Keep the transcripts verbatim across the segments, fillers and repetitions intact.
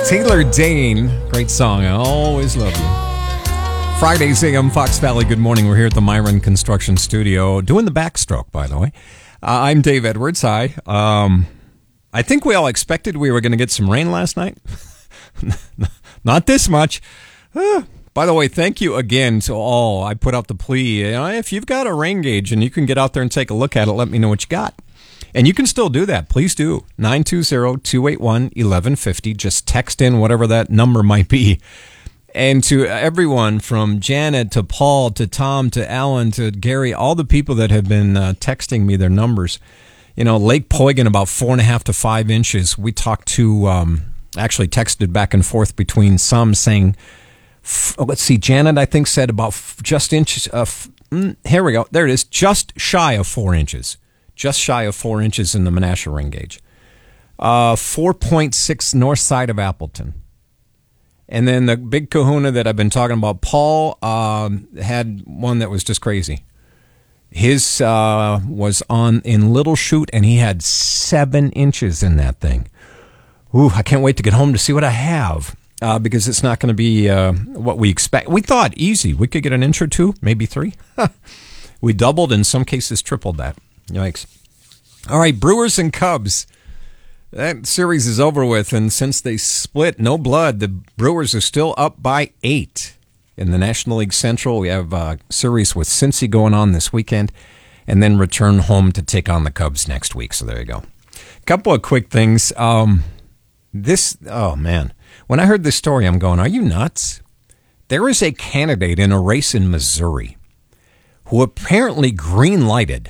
Taylor Dane, great song. I always love you. Fridays A M Fox Valley. Good morning. We're here at the Myron Construction Studio doing the backstroke, by the way. Uh, I'm Dave Edwards. Hi. Um, I think we all expected we were going to get some rain last night. Not this much. Uh, by the way, thank you again to all. I put out the plea. You know, if you've got a rain gauge and you can get out there and take a look at it, let me know what you got. And you can still do that. Please do. nine two zero, two eight one, one one five zero. Just text in whatever that number might be. And to everyone from Janet to Paul to Tom to Alan to Gary, all the people that have been uh, texting me their numbers. You know, Lake Poygan about four and a half to five inches. We talked to, um, actually texted back and forth between some saying, f- oh, let's see, Janet, I think said about f- just inches. Uh, f- mm, here we go. There it is. Just shy of four inches. Just shy of four inches in the Menasha ring gauge. Uh, four point six north side of Appleton. And then the big kahuna that I've been talking about, Paul, um, had one that was just crazy. His uh, was on in Little Chute, and he had seven inches in that thing. Ooh, I can't wait to get home to see what I have, uh, because it's not going to be uh, what we expect. We thought easy. We could get an inch or two, maybe three. We doubled, in some cases tripled that. Yikes. All right, Brewers and Cubs. That series is over with, and since they split, no blood, the Brewers are still up by eight. In the National League Central, we have a series with Cincy going on this weekend, and then return home to take on the Cubs next week. So there you go. A couple of quick things. Um, this, oh man, when I heard this story, I'm going, are you nuts? There is a candidate in a race in Missouri who apparently green-lighted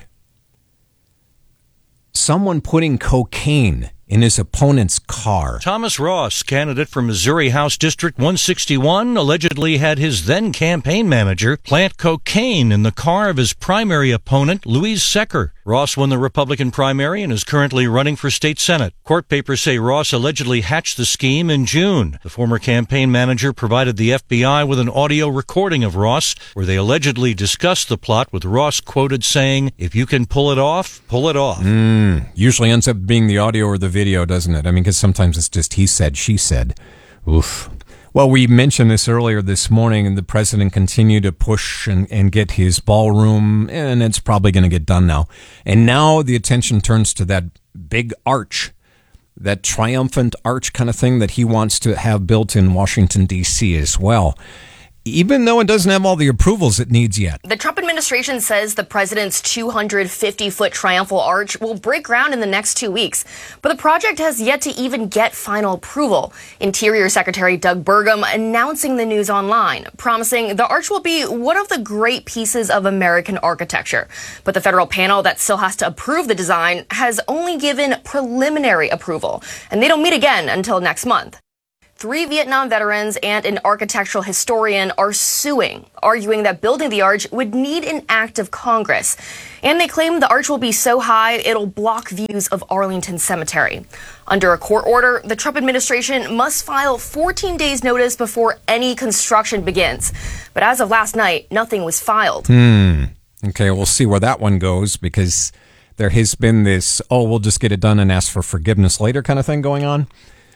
someone putting cocaine in his opponent's car. Thomas Ross, candidate for Missouri House District one sixty-one, allegedly had his then campaign manager plant cocaine in the car of his primary opponent, Louise Secker. Ross won the Republican primary and is currently running for state senate. Court papers say Ross allegedly hatched the scheme in June. The former campaign manager provided the F B I with an audio recording of Ross where they allegedly discussed the plot, with Ross quoted saying, "If you can pull it off, pull it off." Mm, usually ends up being the audio or the video, doesn't it? I mean, because sometimes it's just he said, she said. Oof. Well, we mentioned this earlier this morning, and the president continued to push and, and get his ballroom, and it's probably going to get done now. And now the attention turns to that big arch, that triumphant arch kind of thing that he wants to have built in Washington, D C as well, even though it doesn't have all the approvals it needs yet. The Trump administration says the president's two hundred fifty foot triumphal arch will break ground in the next two weeks. But the project has yet to even get final approval. Interior Secretary Doug Burgum announcing the news online, promising the arch will be one of the great pieces of American architecture. But the federal panel that still has to approve the design has only given preliminary approval, and they don't meet again until next month. Three Vietnam veterans and an architectural historian are suing, arguing that building the arch would need an act of Congress. And they claim the arch will be so high it'll block views of Arlington Cemetery. Under a court order, the Trump administration must file fourteen days notice before any construction begins. But as of last night, nothing was filed. Hmm. Okay, we'll see where that one goes, because there has been this, oh, we'll just get it done and ask for forgiveness later kind of thing going on.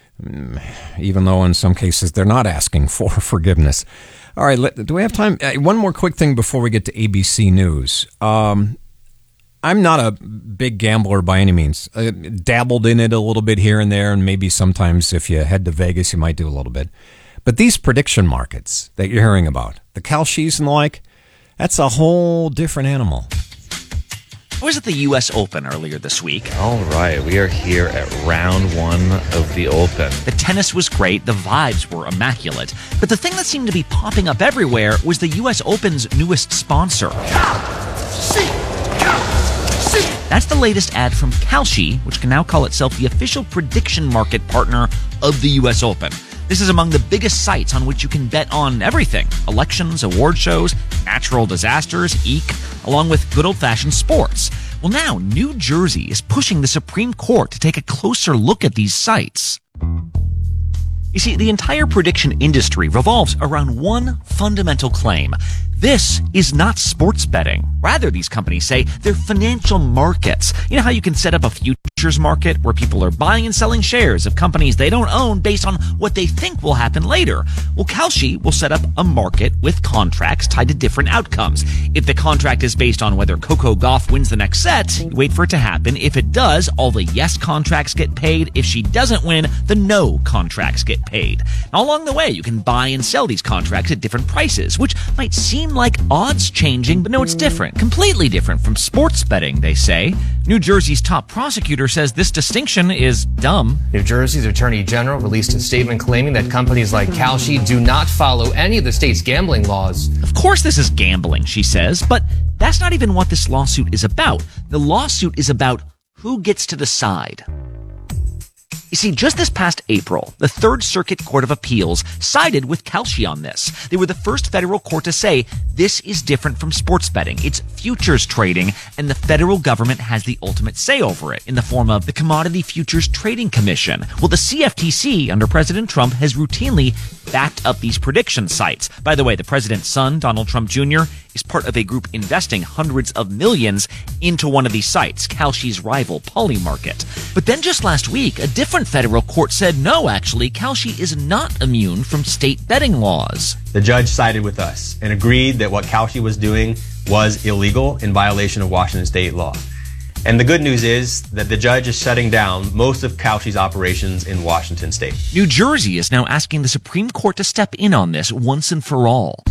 Even though in some cases they're not asking for forgiveness. All right, let, do we have time? Uh, one more quick thing before we get to A B C News. Um, I'm not a big gambler by any means. I dabbled in it a little bit here and there, and maybe sometimes if you head to Vegas, you might do a little bit. But these prediction markets that you're hearing about, the Kalshis and the like, that's a whole different animal. I was at the U S Open earlier this week. All right, we are here at round one of the Open. The tennis was great, the vibes were immaculate, but the thing that seemed to be popping up everywhere was the U S Open's newest sponsor. That's the latest ad from Kalshi, which can now call itself the official prediction market partner of the U S Open. This is among the biggest sites on which you can bet on everything: elections, award shows, natural disasters, eke, along with good old-fashioned sports. Well, now New Jersey is pushing the Supreme Court to take a closer look at these sites. You see, the entire prediction industry revolves around one fundamental claim. This is not sports betting. Rather, these companies say they're financial markets. You know how you can set up a futures market where people are buying and selling shares of companies they don't own based on what they think will happen later? Well, Kalshi will set up a market with contracts tied to different outcomes. If the contract is based on whether Coco Gauff wins the next set, you wait for it to happen. If it does, all the yes contracts get paid. If she doesn't win, the no contracts get paid. Now, along the way, you can buy and sell these contracts at different prices, which might seem like odds changing, but no, it's different. Completely different from sports betting, they say. New Jersey's top prosecutor says this distinction is dumb. New Jersey's Attorney General released a statement claiming that companies like Kalshi do not follow any of the state's gambling laws. Of course this is gambling, she says, but that's not even what this lawsuit is about. The lawsuit is about who gets to decide. You see, just this past April, the Third Circuit Court of Appeals sided with Kalshi on this. They were the first federal court to say this is different from sports betting. It's futures trading, and the federal government has the ultimate say over it in the form of the Commodity Futures Trading Commission. Well, the C F T C, under President Trump, has routinely backed up these prediction sites. By the way, the president's son, Donald Trump Junior, is part of a group investing hundreds of millions into one of these sites, Kalshi's rival Polymarket. But then just last week, a different federal court said no, actually, Kalshi is not immune from state betting laws. The judge sided with us and agreed that what Kalshi was doing was illegal in violation of Washington state law. And the good news is that the judge is shutting down most of Kalshi's operations in Washington state. New Jersey is now asking the Supreme Court to step in on this once and for all.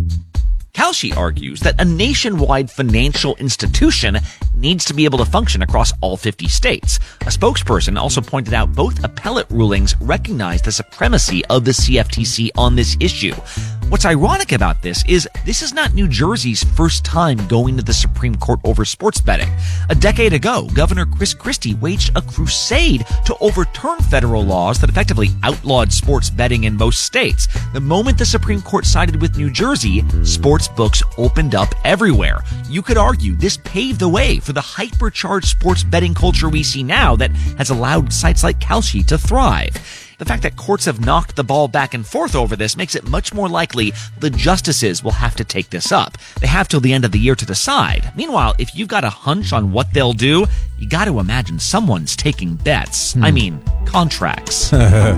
Kalshi argues that a nationwide financial institution needs to be able to function across all fifty states. A spokesperson also pointed out both appellate rulings recognize the supremacy of the C F T C on this issue. What's ironic about this is this is not New Jersey's first time going to the Supreme Court over sports betting. A decade ago, Governor Chris Christie waged a crusade to overturn federal laws that effectively outlawed sports betting in most states. The moment the Supreme Court sided with New Jersey, sports books opened up everywhere. You could argue this paved the way for the hypercharged sports betting culture we see now that has allowed sites like Kalshi to thrive. The fact that courts have knocked the ball back and forth over this makes it much more likely the justices will have to take this up. They have till the end of the year to decide. Meanwhile, if you've got a hunch on what they'll do, you got to imagine someone's taking bets. Hmm. I mean, contracts.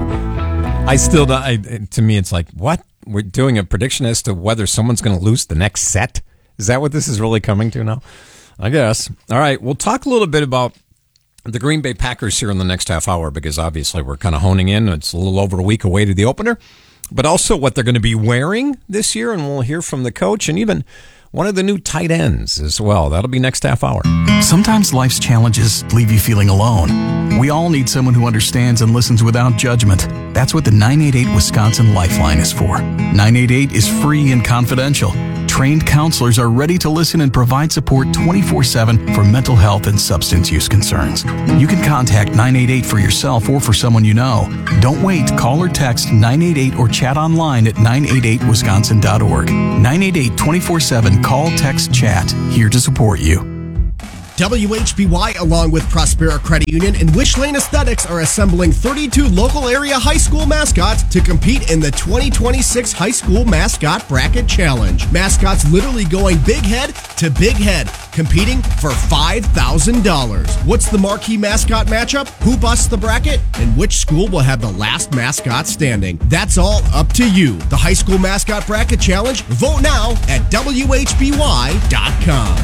I still don't, I, to me, it's like, what? We're doing a prediction as to whether someone's going to lose the next set? Is that what this is really coming to now? I guess. All right, we'll talk a little bit about the Green Bay Packers here in the next half hour, because obviously we're kind of honing in. It's a little over a week away to the opener, but also what they're going to be wearing this year, and we'll hear from the coach and even one of the new tight ends as well. That'll be next half hour. Sometimes life's challenges leave you feeling alone. We all need someone who understands and listens without judgment. That's what the nine eight eight Wisconsin Lifeline is for. nine eight eight is free and confidential. Trained counselors are ready to listen and provide support twenty-four seven for mental health and substance use concerns. You can contact nine eight eight for yourself or for someone you know. Don't wait. Call or text nine eight eight or chat online at nine eight eight wisconsin dot org. nine eight eight twenty-four seven. Call, text, chat. Here to support you. W H B Y, along with Prospera Credit Union and Wish Lane Aesthetics, are assembling thirty-two local area high school mascots to compete in the twenty twenty-six High School Mascot Bracket Challenge. Mascots literally going big head to big head, competing for five thousand dollars. What's the marquee mascot matchup? Who busts the bracket? And which school will have the last mascot standing? That's all up to you. The High School Mascot Bracket Challenge. Vote now at W H B Y dot com.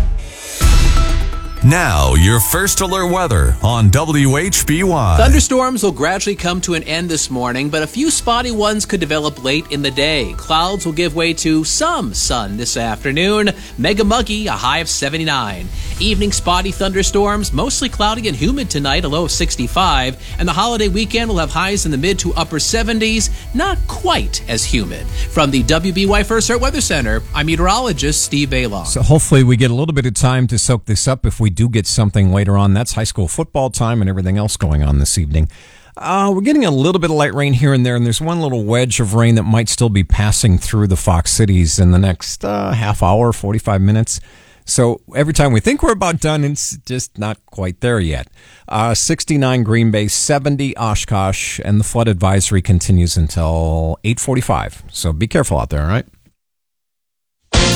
Now, your first alert weather on W H B Y. Thunderstorms will gradually come to an end this morning, but a few spotty ones could develop late in the day. Clouds will give way to some sun this afternoon. Mega muggy, a high of seventy-nine. Evening spotty thunderstorms, mostly cloudy and humid tonight, a low of sixty-five. And the holiday weekend will have highs in the mid to upper seventies, not quite as humid. From the W B Y First Alert Weather Center, I'm meteorologist Steve Baylon. So hopefully we get a little bit of time to soak this up if we do get something later on. That's high school football time and everything else going on this evening. Uh, we're getting a little bit of light rain here and there, and there's one little wedge of rain that might still be passing through the Fox Cities in the next uh, half hour, forty-five minutes. So every time we think we're about done, it's just not quite there yet. Uh, sixty-nine Green Bay, seventy Oshkosh, and the flood advisory continues until eight forty-five. So be careful out there, all right?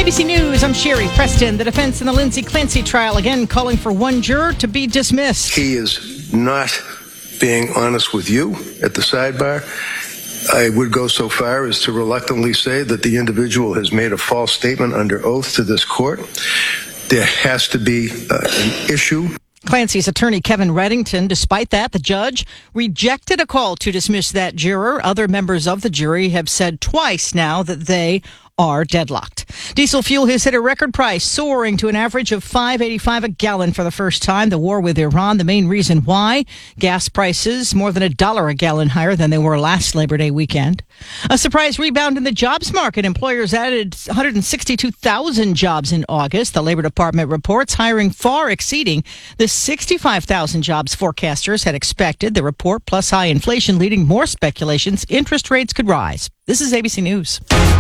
A B C News, I'm Sherry Preston. The defense in the Lindsay Clancy trial again calling for one juror to be dismissed. He is not being honest with you at the sidebar. I would go so far as to reluctantly say that the individual has made a false statement under oath to this court. There has to be uh, an issue. Clancy's attorney, Kevin Reddington, despite that, the judge rejected a call to dismiss that juror. Other members of the jury have said twice now that they are deadlocked. Diesel fuel has hit a record price, soaring to an average of five eighty-five a gallon for the first time. The war with Iran, the main reason why. Gas prices more than a dollar a gallon higher than they were last Labor Day weekend. A surprise rebound in the jobs market. Employers added one hundred sixty-two thousand jobs in August. The Labor Department reports hiring far exceeding the sixty-five thousand jobs forecasters had expected. The report, plus high inflation, leading more speculations interest rates could rise. This is A B C News.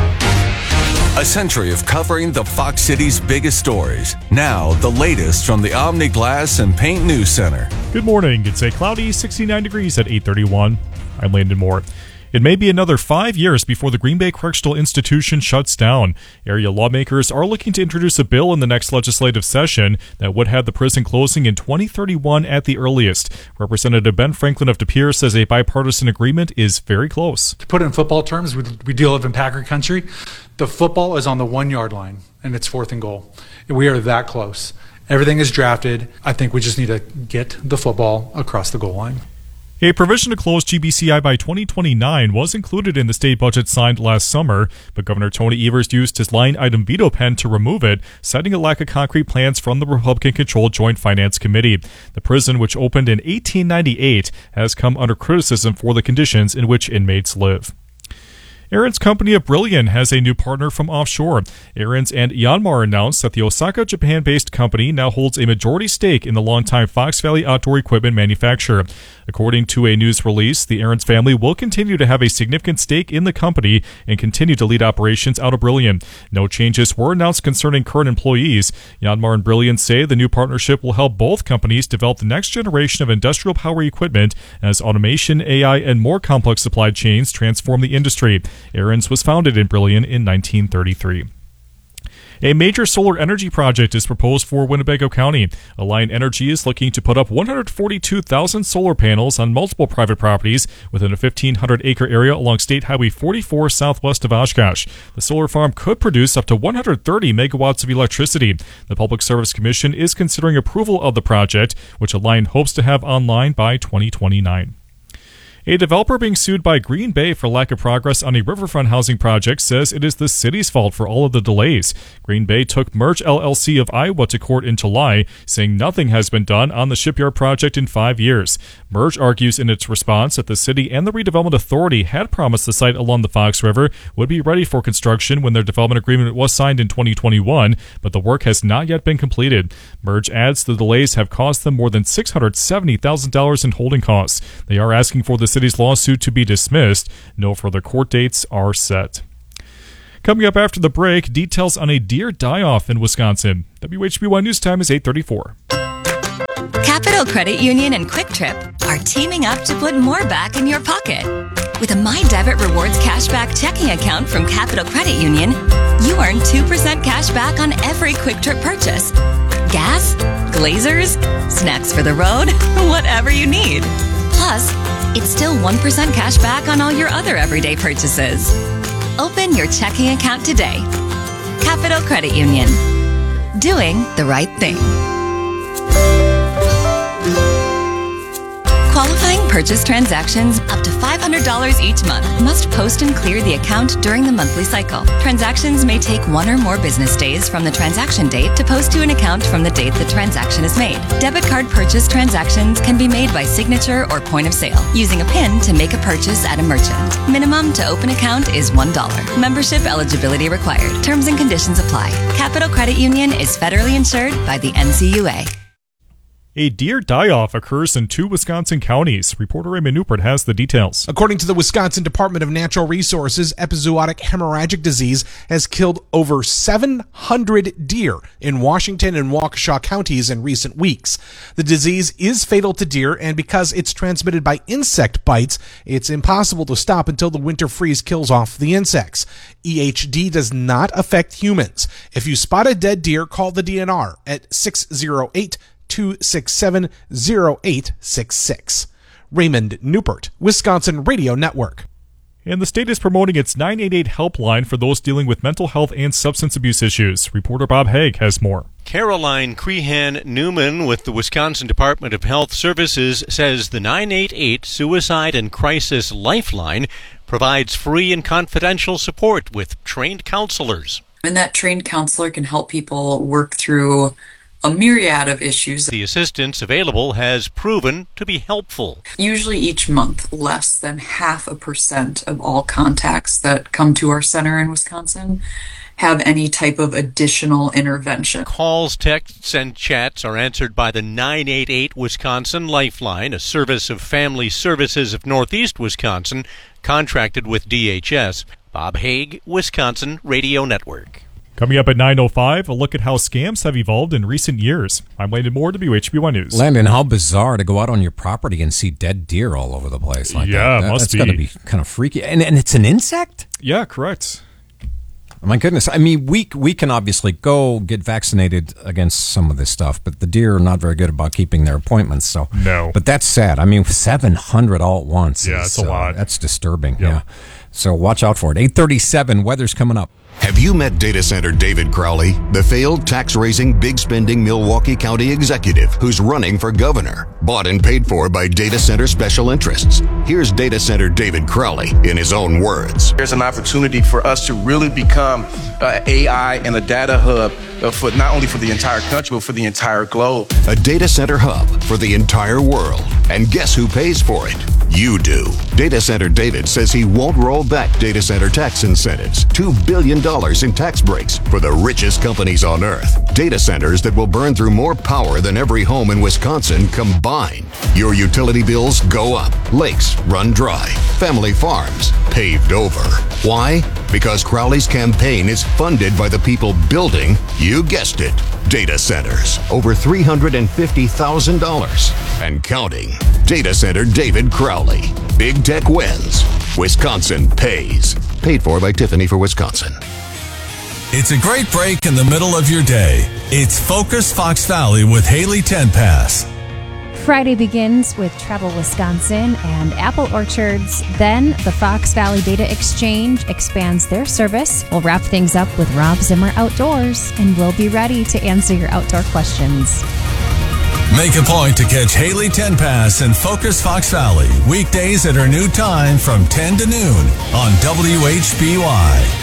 A century of covering the Fox City's biggest stories. Now, the latest from the Omni Glass and Paint News Center. Good morning. It's a cloudy sixty-nine degrees at eight thirty-one. I'm Landon Moore. It may be another five years before the Green Bay Correctional Institution shuts down. Area lawmakers are looking to introduce a bill in the next legislative session that would have the prison closing in twenty thirty-one at the earliest. Representative Ben Franklin of De Pere says a bipartisan agreement is very close. To put it in football terms, we, we do live in Packer country. The football is on the one-yard line, and it's fourth and goal. We are that close. Everything is drafted. I think we just need to get the football across the goal line. A provision to close G B C I by twenty twenty-nine was included in the state budget signed last summer, but Governor Tony Evers used his line item veto pen to remove it, citing a lack of concrete plans from the Republican-controlled Joint Finance Committee. The prison, which opened in eighteen ninety-eight, has come under criticism for the conditions in which inmates live. Aaron's company of Brillion has a new partner from offshore. Aaron's and Yanmar announced that the Osaka, Japan-based company now holds a majority stake in the longtime Fox Valley outdoor equipment manufacturer. According to a news release, the Aaron's family will continue to have a significant stake in the company and continue to lead operations out of Brillion. No changes were announced concerning current employees. Yanmar and Brillion say the new partnership will help both companies develop the next generation of industrial power equipment as automation, A I, and more complex supply chains transform the industry. Aaron's was founded in Brillion in nineteen thirty-three. A major solar energy project is proposed for Winnebago County. Alliant Energy is looking to put up one hundred forty-two thousand solar panels on multiple private properties within a fifteen hundred acre area along State Highway forty-four southwest of Oshkosh. The solar farm could produce up to one hundred thirty megawatts of electricity. The Public Service Commission is considering approval of the project, which Alliant hopes to have online by twenty twenty-nine. A developer being sued by Green Bay for lack of progress on a riverfront housing project says it is the city's fault for all of the delays. Green Bay took Merge L L C of Iowa to court in July, saying nothing has been done on the shipyard project in five years. Merge argues in its response that the city and the redevelopment authority had promised the site along the Fox River would be ready for construction when their development agreement was signed in twenty twenty-one, but the work has not yet been completed. Merge adds the delays have cost them more than six hundred seventy thousand dollars in holding costs. They are asking for the city's lawsuit to be dismissed. No further court dates are set. Coming up after the break, details on a deer die-off in Wisconsin. W H B Y News Time is eight thirty-four. Capital Credit Union and Quick Trip are teaming up to put more back in your pocket. With a My Debit Rewards cashback checking account from Capital Credit Union, you earn two percent cash back on every Quick Trip purchase. Gas, Glazers, snacks for the road, whatever you need. Plus, it's still one percent cash back on all your other everyday purchases. Open your checking account today. Capital Credit Union. Doing the right thing. Qualifying purchase transactions up to five hundred dollars each month must post and clear the account during the monthly cycle. Transactions may take one or more business days from the transaction date to post to an account from the date the transaction is made. Debit card purchase transactions can be made by signature or point of sale, using a PIN to make a purchase at a merchant. Minimum to open account is one dollar. Membership eligibility required. Terms and conditions apply. Capital Credit Union is federally insured by the N C U A. A deer die-off occurs in two Wisconsin counties. Reporter Raymond Newport has the details. According to the Wisconsin Department of Natural Resources, epizootic hemorrhagic disease has killed over seven hundred deer in Washington and Waukesha counties in recent weeks. The disease is fatal to deer, and because it's transmitted by insect bites, it's impossible to stop until the winter freeze kills off the insects. E H D does not affect humans. If you spot a dead deer, call the D N R at six oh eight, two six seven, oh eight six six. Raymond Newport, Wisconsin Radio Network. And the state is promoting its nine eight eight helpline for those dealing with mental health and substance abuse issues. Reporter Bob Haig has more. Caroline Crehan Newman with the Wisconsin Department of Health Services says the nine eight eight Suicide and Crisis Lifeline provides free and confidential support with trained counselors. And that trained counselor can help people work through a myriad of issues. The assistance available has proven to be helpful. Usually each month, less than half a percent of all contacts that come to our center in Wisconsin have any type of additional intervention. Calls, texts, and chats are answered by the nine eight eight Wisconsin Lifeline, a service of Family Services of Northeast Wisconsin, contracted with D H S. Bob Haig, Wisconsin Radio Network. Coming up at nine oh five, a look at how scams have evolved in recent years. I'm Landon Moore, W H B one News. Landon, how bizarre to go out on your property and see dead deer all over the place like yeah, that. Yeah, must that's be. got to be kind of freaky. And, and it's an insect? Yeah, correct. Oh my goodness. I mean, we we can obviously go get vaccinated against some of this stuff, but the deer are not very good about keeping their appointments. So no. But that's sad. I mean, seven hundred all at once. Yeah, is, it's a lot. Uh, that's disturbing. Yep. Yeah. So watch out for it. eight thirty-seven, weather's coming up. Have you met data center David Crowley, the failed tax-raising, big-spending Milwaukee County executive who's running for governor? Bought and paid for by data center special interests. Here's data center David Crowley in his own words. There's an opportunity for us to really become uh, A I and a data hub uh, for not only for the entire country, but for the entire globe. A data center hub for the entire world. And guess who pays for it? You do. Data center David says he won't roll back data center tax incentives. two billion dollars in tax breaks for the richest companies on earth. Data centers that will burn through more power than every home in Wisconsin combined. Your utility bills go up. Lakes run dry. Family farms paved over. Why? Because Crowley's campaign is funded by the people building, you guessed it, data centers. Over three hundred fifty thousand dollars and counting. Data center David Crowley. Big tech wins. Wisconsin pays. Paid for by Tiffany for Wisconsin. It's a great break in the middle of your day. It's Focus Fox Valley with Haley Tenpass. Friday begins with Travel Wisconsin and Apple Orchards. Then the Fox Valley Data Exchange expands their service. We'll wrap things up with Rob Zimmer Outdoors, and we'll be ready to answer your outdoor questions. Make a point to catch Haley Tenpass and Focus Fox Valley weekdays at her new time from ten to noon on W H B Y.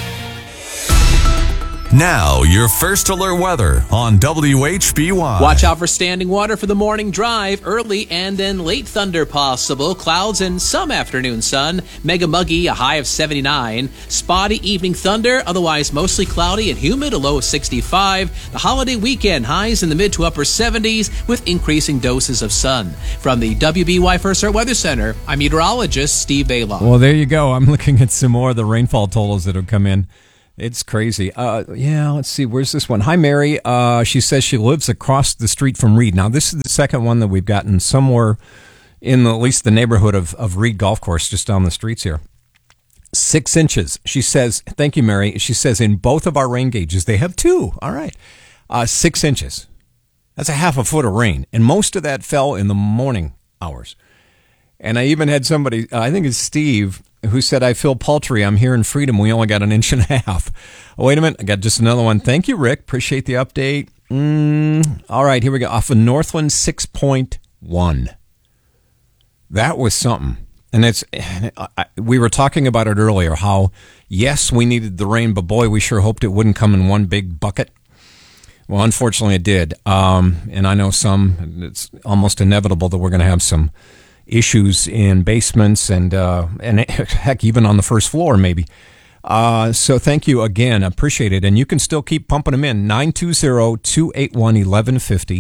Now, your first alert weather on W H B Y. Watch out for standing water for the morning drive. Early and then late thunder possible. Clouds and some afternoon sun. Mega muggy, a high of seventy-nine. Spotty evening thunder, otherwise mostly cloudy and humid, a low of sixty-five. The holiday weekend, highs in the mid to upper seventies with increasing doses of sun. From the W B Y First Alert Weather Center, I'm meteorologist Steve Baylor. Well, there you go. I'm looking at some more of the rainfall totals that have come in. It's crazy. Uh, yeah, let's see. Where's this one? Hi, Mary. Uh, she says she lives across the street from Reed. Now, this is the second one that we've gotten somewhere in the, at least the neighborhood of, of Reed Golf Course, just down the streets here. Six inches. She says, thank you, Mary. She says in both of our rain gauges, they have two. All right. Uh, six inches. That's a half a foot of rain. And most of that fell in the morning hours. And I even had somebody, uh, I think it's Steve, who said, I feel paltry. I'm here in Freedom. We only got an inch and a half. Oh, wait a minute. I got just another one. Thank you, Rick. Appreciate the update. Mm, all right, here we go. Off of Northland, six point one. That was something. And it's I, we were talking about it earlier, how, yes, we needed the rain, but boy, we sure hoped it wouldn't come in one big bucket. Well, unfortunately, it did. Um, and I know some, it's almost inevitable that we're going to have some issues in basements and uh, and heck, even on the first floor, maybe. Uh, so thank you again. Appreciate it. And you can still keep pumping them in. nine two zero, two eight one, one one five zero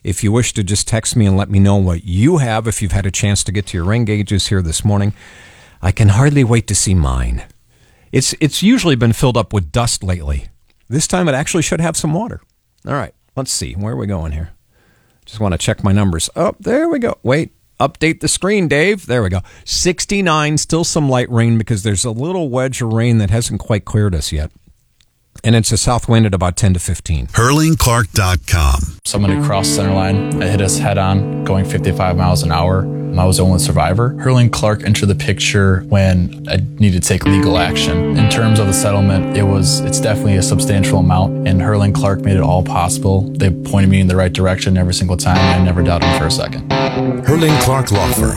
If you wish to just text me and let me know what you have, if you've had a chance to get to your rain gauges here this morning, I can hardly wait to see mine. It's it's usually been filled up with dust lately. This time it actually should have some water. All right, let's see. Where are we going here? Just want to check my numbers. Oh, there we go. Wait, update the screen, Dave. There we go. sixty-nine, still some light rain because there's a little wedge of rain that hasn't quite cleared us yet. And it's a south wind at about ten to fifteen. Hurling Clark dot com. Somebody crossed center line. It hit us head on, going fifty-five miles an hour. I was the only survivor. Hurling Clark entered the picture when I needed to take legal action. In terms of the settlement, it was it's definitely a substantial amount, and Hurling Clark made it all possible. They pointed me in the right direction every single time, and I never doubted them for a second. Hurling Clark Law Firm.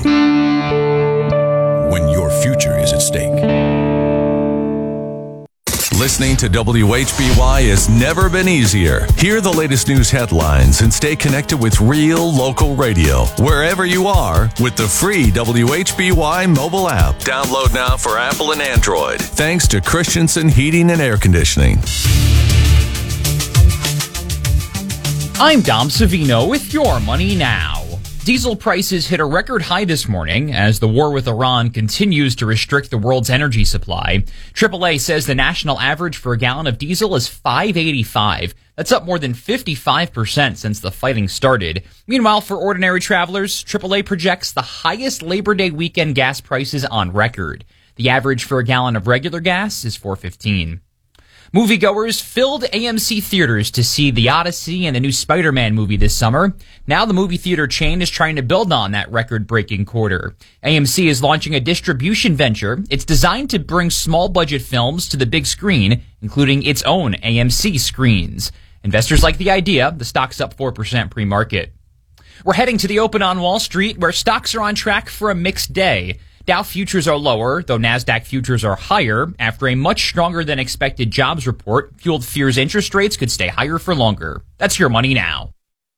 When your future is at stake. Listening to W H B Y has never been easier. Hear the latest news headlines and stay connected with real local radio wherever you are with the free W H B Y mobile app. Download now for Apple and Android. Thanks to Christensen Heating and Air Conditioning. I'm Dom Savino with Your Money Now. Diesel prices hit a record high this morning as the war with Iran continues to restrict the world's energy supply. triple A says the national average for a gallon of diesel is five eighty-five. That's up more than fifty-five percent since the fighting started. Meanwhile, for ordinary travelers, triple A projects the highest Labor Day weekend gas prices on record. The average for a gallon of regular gas is four fifteen. Moviegoers filled A M C theaters to see The Odyssey and the new Spider-Man movie this summer. Now the movie theater chain is trying to build on that record-breaking quarter. A M C is launching a distribution venture. It's designed to bring small-budget films to the big screen, including its own A M C screens. Investors like the idea. The stock's up four percent pre-market. We're heading to the open on Wall Street, where stocks are on track for a mixed day. Dow futures are lower, though NASDAQ futures are higher after a much stronger than expected jobs report fueled fears interest rates could stay higher for longer. That's Your Money Now.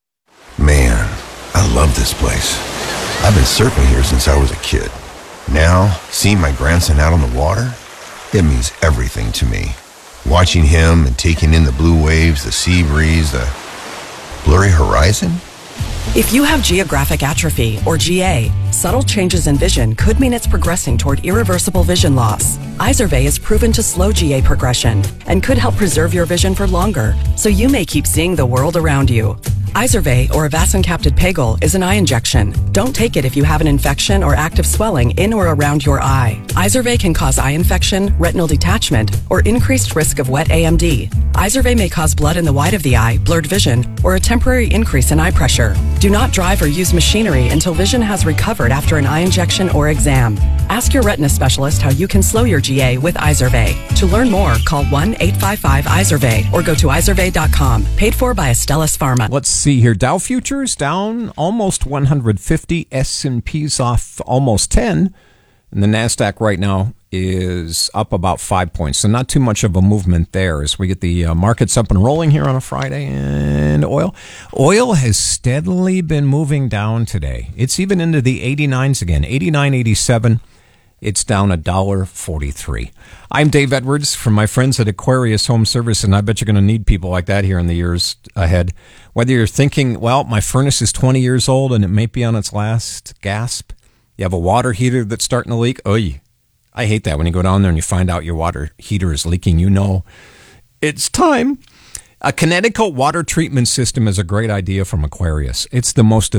Man, I love this place. I've been surfing here since I was a kid. Now, seeing my grandson out on the water, it means everything to me. Watching him and taking in the blue waves, the sea breeze, the blurry horizon. If you have geographic atrophy, or G A, subtle changes in vision could mean it's progressing toward irreversible vision loss. Izervay is proven to slow G A progression and could help preserve your vision for longer, so you may keep seeing the world around you. Izervay, or avacincaptad pegol, is an eye injection. Don't take it if you have an infection or active swelling in or around your eye. Izervay can cause eye infection, retinal detachment, or increased risk of wet A M D. Izervay may cause blood in the white of the eye, blurred vision, or a temporary increase in eye pressure. Do not drive or use machinery until vision has recovered after an eye injection or exam. Ask your retina specialist how you can slow your G A with Izervay. To learn more, call one eight five five Izervay or go to izervay dot com. Paid for by Astellas Pharma. Let's see here. Dow futures down almost one hundred fifty. S and P's off almost ten. And the NASDAQ right now is up about five points. So not too much of a movement there as we get the uh, markets up and rolling here on a Friday. And oil. Oil has steadily been moving down today. It's even into the eighty-nines again. eighty-nine eighty-seven. It's down one dollar forty-three. I'm Dave Edwards from my friends at Aquarius Home Service, and I bet you're going to need people like that here in the years ahead. Whether you're thinking, well, my furnace is twenty years old and it may be on its last gasp. You have a water heater that's starting to leak. Oy. I hate that when you go down there and you find out your water heater is leaking. You know it's time. A Connecticut water treatment system is a great idea from Aquarius. It's the most